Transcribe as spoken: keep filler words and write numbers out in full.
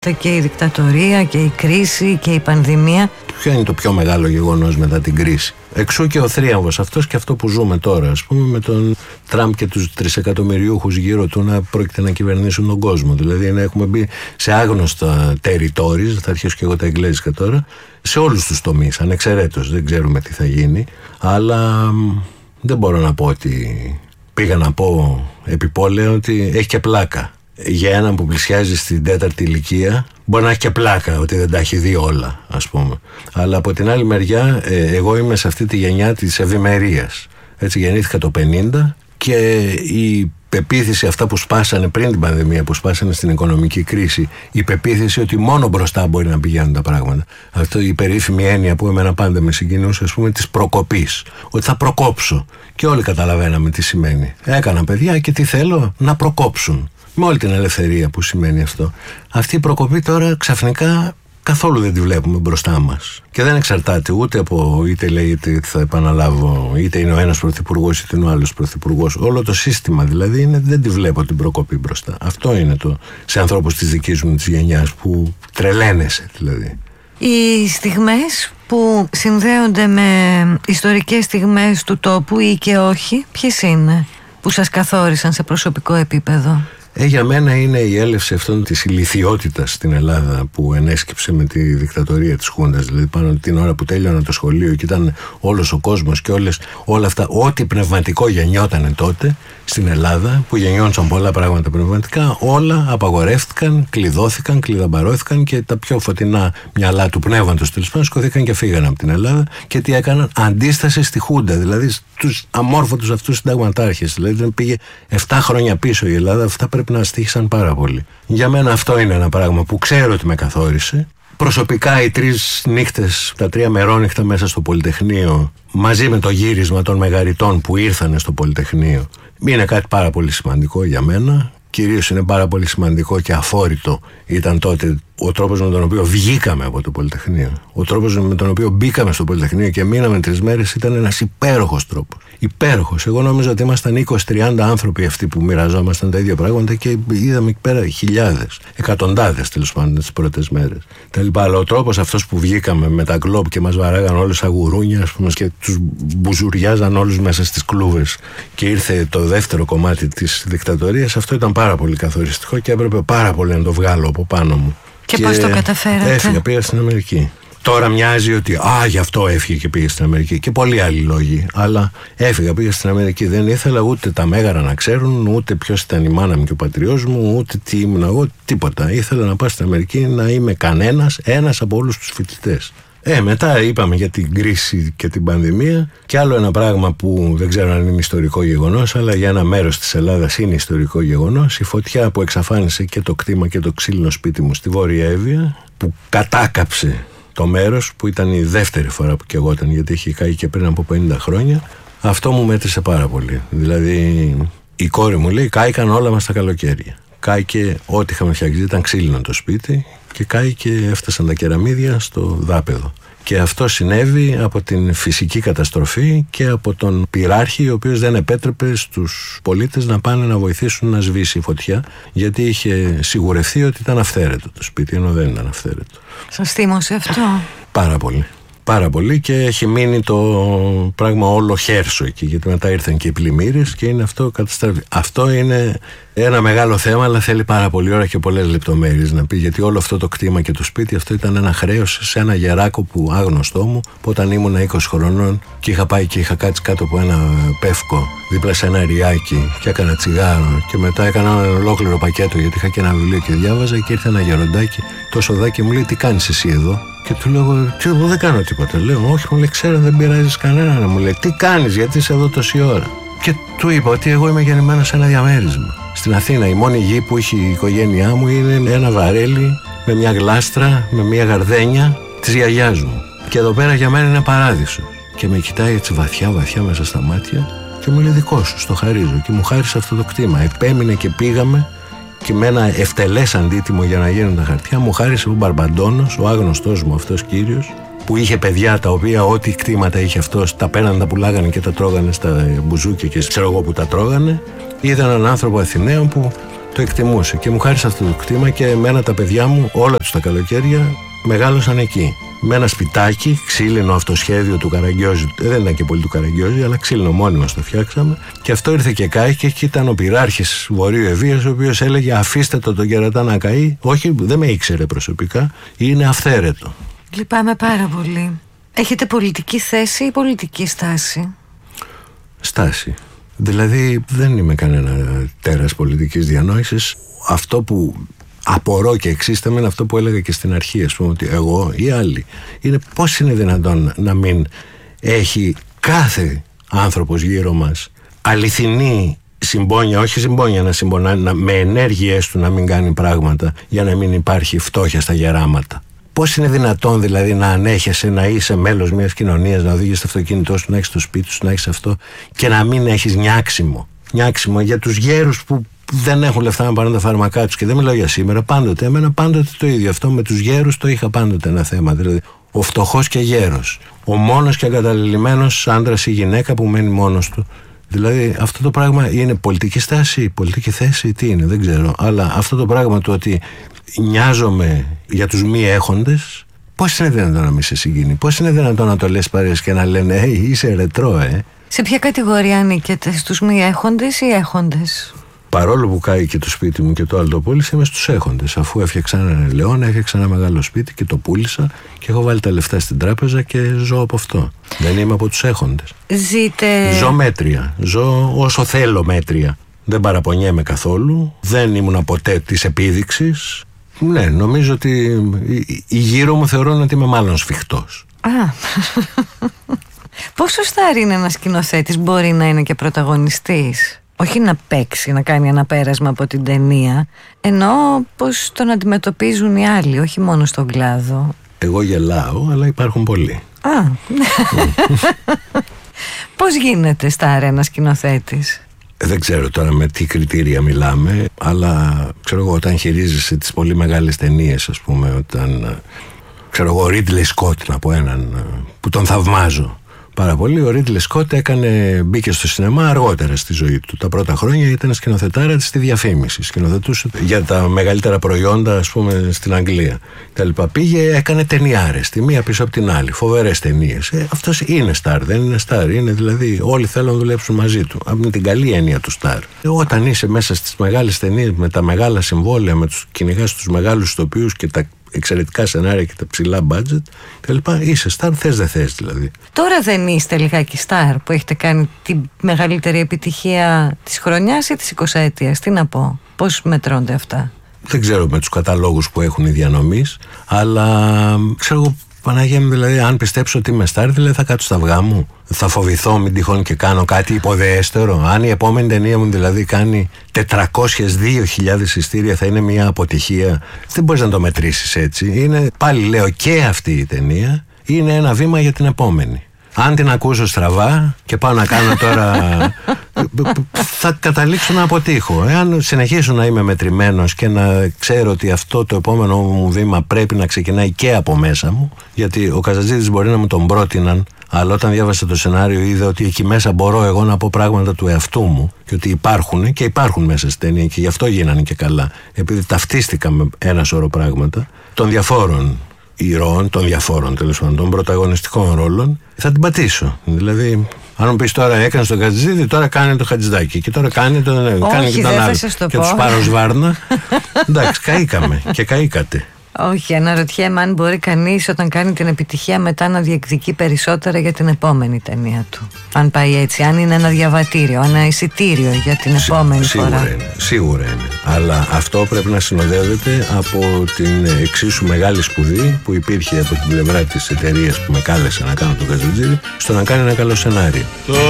Και η δικτατορία και η κρίση και η πανδημία. Ποιο είναι το πιο μεγάλο γεγονός μετά την κρίση? Εξού και ο θρίαμβος αυτός και αυτό που ζούμε τώρα, ας πούμε, με τον Τραμπ και τους τρισεκατομμυριούχους γύρω του να πρόκειται να κυβερνήσουν τον κόσμο. Δηλαδή να έχουμε μπει σε άγνωστα territories, θα αρχίσω και εγώ τα εγγλέζικα τώρα, σε όλους τους τομείς, ανεξαιρέτως. Δεν ξέρουμε τι θα γίνει, αλλά δεν μπορώ να πω ότι πήγα να πω επιπόλαια ότι έχει και πλάκα. Για έναν που πλησιάζει στην τέταρτη ηλικία, μπορεί να έχει και πλάκα ότι δεν τα έχει δει όλα, ας πούμε. Αλλά από την άλλη μεριά, ε, εγώ είμαι σε αυτή τη γενιά της ευημερίας. Έτσι, γεννήθηκα το πενήντα και η πεποίθηση, αυτά που σπάσανε πριν την πανδημία, που σπάσανε στην οικονομική κρίση, η πεποίθηση ότι μόνο μπροστά μπορεί να πηγαίνουν τα πράγματα. Αυτό η περίφημη έννοια που εμένα πάντα με συγκινούσε, ας πούμε, της προκοπής. Ότι θα προκόψω. Και όλοι καταλαβαίναμε τι σημαίνει. Έκανα παιδιά και τι θέλω? Να προκόψουν. Με όλη την ελευθερία που σημαίνει αυτό. Αυτή η προκοπή τώρα ξαφνικά καθόλου δεν τη βλέπουμε μπροστά μας. Και δεν εξαρτάται ούτε από, είτε λέει είτε θα επαναλάβω, είτε είναι ο ένας πρωθυπουργός είτε είναι ο άλλος πρωθυπουργός. Όλο το σύστημα δηλαδή είναι, δεν τη βλέπω την προκοπή μπροστά. Αυτό είναι το σε ανθρώπους της δικής μου της γενιάς που τρελαίνεσαι δηλαδή. Οι στιγμές που συνδέονται με ιστορικές στιγμές του τόπου ή και όχι, ποιες είναι που σας καθόρισαν σε προσωπικό επίπεδο? Ε, για μένα είναι η έλευση αυτών της ηλιθιότητας στην Ελλάδα που ενέσκυψε με τη δικτατορία της Χούντας. Δηλαδή, πάνω την ώρα που τέλειωνα το σχολείο και ήταν όλος ο κόσμος και όλες, όλα αυτά, ό,τι πνευματικό γεννιότανε τότε στην Ελλάδα, που γεννιόντουσαν πολλά πράγματα πνευματικά, όλα απαγορεύτηκαν, κλειδώθηκαν, κλειδαμπαρώθηκαν και τα πιο φωτεινά μυαλά του πνεύματος τέλος πάντων σκοθήκαν και φύγαν από την Ελλάδα. Και τι έκαναν? Αντίσταση στη Χούντα, δηλαδή στους αμόρφωτους αυτούς συνταγματάρχες. Δηλαδή, πήγε επτά χρόνια πίσω η Ελλάδα, αυτά πρέπει να στοίχησαν πάρα πολύ. Για μένα αυτό είναι ένα πράγμα που ξέρω ότι με καθόρισε. Προσωπικά οι τρεις νύχτες, τα τρία μερόνυχτα μέσα στο Πολυτεχνείο, μαζί με το γύρισμα των μεγαριτών που ήρθανε στο Πολυτεχνείο, είναι κάτι πάρα πολύ σημαντικό για μένα. Κυρίως είναι πάρα πολύ σημαντικό και αφόρητο ήταν τότε ο τρόπος με τον οποίο βγήκαμε από το Πολυτεχνείο. Ο τρόπος με τον οποίο μπήκαμε στο Πολυτεχνείο και μείναμε τρεις μέρες ήταν ένας υπέροχος τρόπος. Υπέροχος. Εγώ νόμιζα ότι ήμασταν είκοσι τριάντα άνθρωποι αυτοί που μοιραζόμασταν τα ίδια πράγματα και είδαμε εκεί πέρα χιλιάδες, εκατοντάδες τέλος πάντων τις πρώτες μέρες. Τα λοιπά. Αλλά ο τρόπος αυτός που βγήκαμε με τα γκλόπ και μας βαράγαν όλους σαν γουρούνια, ας πούμε, και τους μπουζουριάζαν όλους μέσα στις κλούβες και ήρθε το δεύτερο κομμάτι της δικτατορίας, αυτό ήταν πάρα πολύ καθοριστικό και έπρεπε πάρα πολύ να το βγάλω από πάνω μου. Και, και πώς το καταφέρατε? Έφυγα, πήγα στην Αμερική. Τώρα μοιάζει ότι α, γι' αυτό έφυγε και πήγε στην Αμερική. Και πολλοί άλλοι λόγοι. Αλλά έφυγα, πήγα στην Αμερική. Δεν ήθελα ούτε τα μέγαρα να ξέρουν, ούτε ποιος ήταν η μάνα μου και ο πατριός μου, ούτε τι ήμουν εγώ, τίποτα. Ήθελα να πάω στην Αμερική να είμαι κανένας, ένας από όλους τους φοιτητές. Ε, μετά είπαμε για την κρίση και την πανδημία. Και άλλο ένα πράγμα που δεν ξέρω αν είναι ιστορικό γεγονός, αλλά για ένα μέρος της Ελλάδας είναι ιστορικό γεγονός. Η φωτιά που εξαφάνισε και το κτήμα και το ξύλινο σπίτι μου στη Βόρεια Εύβοια, που κατάκαψε το μέρος, που ήταν η δεύτερη φορά που καιγόταν, γιατί είχε καεί και πριν από πενήντα χρόνια. Αυτό μου μέτρησε πάρα πολύ. Δηλαδή, η κόρη μου λέει: κάηκαν όλα μας τα καλοκαίρια. Κάηκε ό,τι είχαμε φτιάξει, ήταν ξύλινο το σπίτι και κάηκε, έφτασαν τα κεραμίδια στο δάπεδο. Και αυτό συνέβη από την φυσική καταστροφή και από τον πυράρχη, ο οποίος δεν επέτρεπε στους πολίτες να πάνε να βοηθήσουν να σβήσει η φωτιά, γιατί είχε σιγουρευτεί ότι ήταν αυθαίρετο το σπίτι, ενώ δεν ήταν αυθαίρετο. Σας θύμωσε αυτό? Πάρα πολύ. Πάρα πολύ, και έχει μείνει το πράγμα όλο χέρσο εκεί, γιατί μετά ήρθαν και οι πλημμύρες και είναι αυτό καταστροφή. Αυτό είναι ένα μεγάλο θέμα, αλλά θέλει πάρα πολύ ώρα και πολλές λεπτομέρειες να πει, γιατί όλο αυτό το κτήμα και το σπίτι, αυτό ήταν ένα χρέος σε ένα γεράκο που άγνωστό μου, που όταν ήμουν είκοσι χρονών και είχα πάει και είχα κάτσει κάτω από ένα πεύκο δίπλα σε ένα ριάκι και έκανα τσιγάρο και μετά έκανα ένα ολόκληρο πακέτο, γιατί είχα και ένα βιβλίο και διάβαζα, και ήρθε ένα γεροντάκι, το σοδάκι, μου λέει: τι κάνεις εσύ εδώ? Και του λέω: τι, εγώ δεν κάνω τίποτα. Λέω: όχι, μου λέει, ξέρω, δεν πειράζεις κανέναν. Μου λέει: τι κάνεις, γιατί είσαι εδώ τόση ώρα? Και του είπα ότι εγώ είμαι γεννημένος σε ένα διαμέρισμα στην Αθήνα. Η μόνη γη που έχει η οικογένειά μου είναι ένα βαρέλι με μια γλάστρα, με μια γαρδένια της γιαγιάς μου. Και εδώ πέρα για μένα είναι παράδεισο. Και με κοιτάει έτσι βαθιά, βαθιά μέσα στα μάτια και μου λέει: δικό σου, στο χαρίζω. Και μου χάρισε αυτό το κτήμα. Επέμεινε και πήγαμε. Και με ένα ευτελές αντίτιμο για να γίνουν τα χαρτιά, μου χάρισε ο Μπαρμπαντώνος, ο άγνωστός μου αυτός κύριος, που είχε παιδιά τα οποία ό,τι κτήματα είχε αυτός τα πέραν, τα πουλάγανε και τα τρώγανε στα μπουζούκια και ξέρω εγώ που τα τρώγανε. Είδα έναν άνθρωπο Αθηναίο που το εκτιμούσε και μου χάρισε αυτό το κτήμα και εμένα τα παιδιά μου όλα τους τα καλοκαίρια μεγάλωσαν εκεί. Με ένα σπιτάκι, ξύλινο αυτοσχέδιο του Καραγκιόζη, δεν ήταν και πολύ του Καραγκιόζη, αλλά ξύλινο μόνοι μας το φτιάξαμε. Και αυτό ήρθε και κάει και εκεί ήταν ο πειράρχης Βορείου Ευβοίας, ο οποίος έλεγε αφήστε το τον κερατά να καεί. Όχι, δεν με ήξερε προσωπικά, είναι αυθαίρετο. Λυπάμαι πάρα πολύ. Έχετε πολιτική θέση ή πολιτική στάση? Στάση. Δηλαδή δεν είμαι κανένα τέρας πολιτικής διανόησης. Αυτό που απορώ και εξίσταμαι είναι αυτό που έλεγα και στην αρχή, ας πούμε, ότι εγώ ή άλλοι είναι πώς είναι δυνατόν να μην έχει κάθε άνθρωπος γύρω μας αληθινή συμπόνια, όχι συμπόνια να συμπονά, να, με ενέργειές του να μην κάνει πράγματα για να μην υπάρχει φτώχεια στα γεράματα. Πώς είναι δυνατόν δηλαδή να ανέχεσαι να είσαι μέλος μιας κοινωνίας, να οδηγείς το αυτοκίνητό σου, να έχεις το σπίτι σου, να έχεις αυτό και να μην έχεις νιάξιμο. Νιάξιμο για τους γέρους που δεν έχουν λεφτά να πάρουν τα φάρμακά τους. Και δεν μιλάω για σήμερα, πάντοτε. Εμένα πάντοτε το ίδιο. Αυτό με τους γέρους το είχα πάντοτε ένα θέμα. Δηλαδή, ο φτωχός και γέρος. Ο μόνος και εγκαταλελειμμένος άντρας ή γυναίκα που μένει μόνος του. Δηλαδή, αυτό το πράγμα είναι πολιτική στάση, πολιτική θέση, τι είναι, δεν ξέρω. Αλλά αυτό το πράγμα του ότι νοιάζομαι για τους μη έχοντες, πώς είναι δυνατόν να μην σε συγκίνει, πώς είναι δυνατόν να το λες παρέες και να λένε, Ε, είσαι ρετρό, ε. Σε ποια κατηγορία ανήκετε, στους μη έχοντες ή έχοντες? Παρόλο που κάει και το σπίτι μου και το Αλτοπόλης, είμαι στους έχοντες. Αφού έφτιαξα ένα ελαιόνα, έφτιαξα ένα μεγάλο σπίτι και το πούλησα και έχω βάλει τα λεφτά στην τράπεζα και ζω από αυτό. Δεν είμαι από τους έχοντες. Ζείτε... Ζω μέτρια. Ζω όσο θέλω μέτρια. Δεν παραπονιέμαι καθόλου. Δεν ήμουν ποτέ της επίδειξης. Ναι, νομίζω ότι οι γύρω μου θεωρούν ότι είμαι μάλλον σφιχτός. Α, πόσο στάρι είναι ένας σκηνοθέτης, μπορεί να είναι και πρωταγωνιστής? Όχι να παίξει, να κάνει ένα πέρασμα από την ταινία, εννοώ πως τον αντιμετωπίζουν οι άλλοι, όχι μόνο στον κλάδο. Εγώ γελάω, αλλά υπάρχουν πολλοί. Α, πώς γίνεται στάρ ένας σκηνοθέτης? Δεν ξέρω τώρα με τι κριτήρια μιλάμε, αλλά ξέρω εγώ όταν χειρίζεσαι τις πολύ μεγάλες ταινίες, ας πούμε, όταν ξέρω εγώ ο Ρίτλεϊ Σκότ, να πω έναν που τον θαυμάζω πάρα πολύ. Ο Ρίτλεϊ Σκότ έκανε, μπήκε στο σινεμά αργότερα στη ζωή του. Τα πρώτα χρόνια ήταν σκηνοθετάρα στη διαφήμιση. Σκηνοθετούσε για τα μεγαλύτερα προϊόντα, ας πούμε, στην Αγγλία. Τα λοιπά. Πήγε, έκανε ταινιάρες, τη μία πίσω από την άλλη. Φοβερές ταινίες. Ε, αυτός είναι στάρ, δεν είναι στάρ. Είναι δηλαδή όλοι θέλουν να δουλέψουν μαζί του. Από την καλή έννοια του στάρ. Ε, όταν είσαι μέσα στις μεγάλες ταινίες με τα μεγάλα συμβόλαια, με τους κυνηγάς τους μεγάλους ηθοποιούς και τα εξαιρετικά σενάρια και τα ψηλά budget και λοιπά, είσαι στάρ, θες δεν θες δηλαδή. Τώρα δεν είστε λιγάκι στάρ που έχετε κάνει τη μεγαλύτερη επιτυχία της χρονιάς ή της εικοσαετίας? Τι να πω, πώς μετρώνται αυτά? Δεν ξέρω με τους καταλόγους που έχουν οι διανομής, αλλά ξέρω εγώ, Παναγία μου, δηλαδή, αν πιστέψω ότι είμαι στάρ, δηλαδή θα κάτσω στα αυγά μου. Θα φοβηθώ, μην τυχόν και κάνω κάτι υποδεέστερο. Αν η επόμενη ταινία μου δηλαδή κάνει τετρακόσιες δύο χιλιάδες ειστήρια, θα είναι μια αποτυχία. Δεν μπορείς να το μετρήσεις έτσι. Είναι, πάλι λέω, και αυτή η ταινία είναι ένα βήμα για την επόμενη. Αν την ακούσω στραβά και πάω να κάνω τώρα, θα καταλήξω να αποτύχω. Εάν συνεχίσω να είμαι μετρημένος και να ξέρω ότι αυτό το επόμενο μου βήμα πρέπει να ξεκινάει και από μέσα μου, γιατί ο Καζατζίδης μπορεί να μου τον πρότειναν, αλλά όταν διάβασα το σενάριο είδα ότι εκεί μέσα μπορώ εγώ να πω πράγματα του εαυτού μου και ότι υπάρχουν και υπάρχουν μέσα στην ταινία και γι' αυτό γίνανε και καλά. Επειδή ταυτίστηκα με ένα σώρο πράγματα των διαφόρων ηρώων, των διαφόρων τέλος πάντων, των πρωταγωνιστικών ρόλων, θα την πατήσω. Δηλαδή, αν μου πεις τώρα έκανε τον Χατζηδάκη, τώρα κάνει το Χατζηδάκη και τώρα κάνει τον, Όχι, κάνει και τον άλλο. Και πω. τους πάρω σβάρνα. Εντάξει, καήκαμε και καήκατε. Όχι, αναρωτιέμαι αν μπορεί κανείς όταν κάνει την επιτυχία μετά να διεκδικεί περισσότερα για την επόμενη ταινία του. Αν πάει έτσι, αν είναι ένα διαβατήριο, ένα εισιτήριο για την Σί, επόμενη σίγουρα φορά. Είναι, σίγουρα είναι. Αλλά αυτό πρέπει να συνοδεύεται από την εξίσου μεγάλη σπουδή που υπήρχε από την πλευρά της εταιρείας που με κάλεσε να κάνω τον Καζατζίδη στο να κάνει ένα καλό σενάριο.